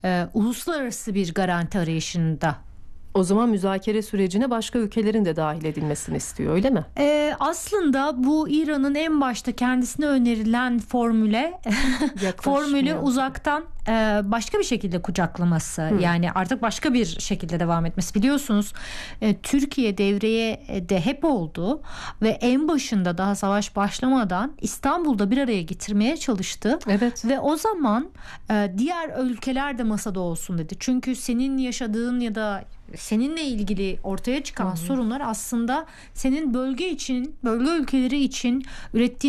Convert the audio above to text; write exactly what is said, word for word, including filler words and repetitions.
e, uluslararası bir garanti arayışında. O zaman müzakere sürecine başka ülkelerin de dahil edilmesini istiyor, öyle mi? Ee, aslında bu İran'ın en başta kendisine önerilen formüle formülü uzaktan e, başka bir şekilde kucaklaması. Hı. Yani artık başka bir şekilde devam etmesi. Biliyorsunuz e, Türkiye devreye de hep oldu ve en başında daha savaş başlamadan İstanbul'da bir araya getirmeye çalıştı. Evet. Ve o zaman e, diğer ülkeler de masada olsun dedi. Çünkü senin yaşadığın ya da seninle ilgili ortaya çıkan Hı-hı. sorunlar aslında senin bölge için, bölge ülkeleri için ürettiğin